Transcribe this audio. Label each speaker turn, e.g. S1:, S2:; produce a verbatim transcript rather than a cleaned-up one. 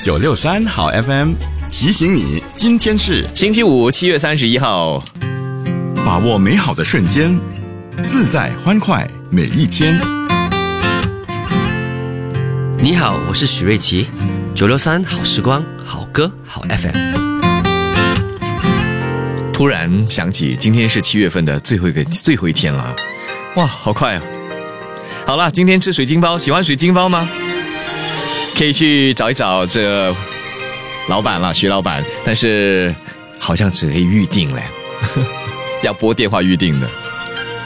S1: 九六三好 F M 提醒你，今天是
S2: 星期五，七月三十一号。
S1: 把握美好的瞬间，自在欢快每一天。
S3: 你好，我是许瑞琪，九六三好时光，好歌好 F M。
S2: 突然想起，今天是七月份的最后一个最后一天了，哇，好快啊！好了，今天吃水晶包，喜欢水晶包吗？可以去找一找这老板了，徐老板，但是好像只可以预定嘞，要拨电话预定的。